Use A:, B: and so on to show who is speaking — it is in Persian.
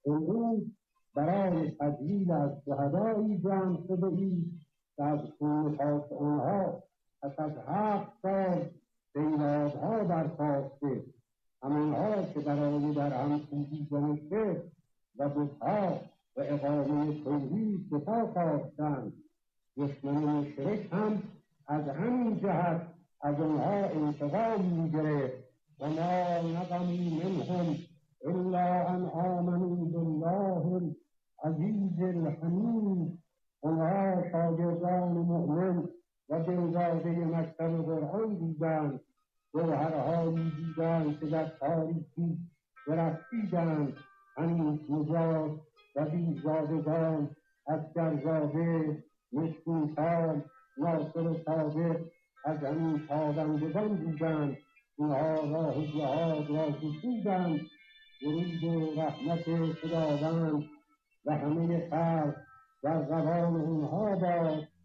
A: امروز برای تجلیل از شهدایی جمع شده اید که از خون خاک آنها پس از 7 سال بیدادها برخاسته، همانها که برای در هم کوبیدن شرک و بتها و اقامه توحید دفاع خواستند. دشمن مشرک هم از همین جهت از آنها انتقام می‌گرفت و ما نقموا منهم الا ان آمنوا بالله العزیز الحمید. آنها شاگردان مؤمن و دلداده مکتب قرآن بودند، جوهرهایی بودند که در تاریکی درخشیدند، همین نژاد و بیزادگان اسکرزاده، مشکین‌خان، ناصر صادق از همین تابندگان بودند. اینها راه جهاد را گشودند. درود و رحمت خداوند و همه خلق در زبان اونها باد.